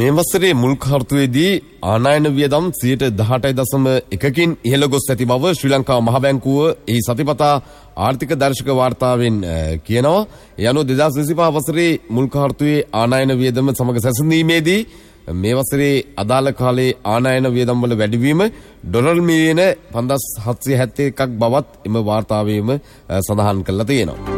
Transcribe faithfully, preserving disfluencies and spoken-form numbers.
මේ වසරේ මුල් කාර්තුවේදී ආනයන වියදම් සියයට දහඅටයි දශම එකකින් ඉහළ ගොස් ඇති බව ශ්‍රී ලංකා මහ බැංකුව එහි සතිපතා ආර්ථික දර්ශක වාර්තාවෙන් කියනවා. ඒ අනුව දෙදහස් විසිපහ වසරේ මුල් කාර්තුවේ ආනයන වියදම සමග සැසඳීමේදී මේ වසරේ අදාළ කාලයේ ආනයන වියදම් වල වැඩිවීම ඩොලර් මිලියන පන්දාස් හත්සිය හැත්තෑ එකක් බවත් එම වාර්තාවේම සඳහන් කරලා තියෙනවා.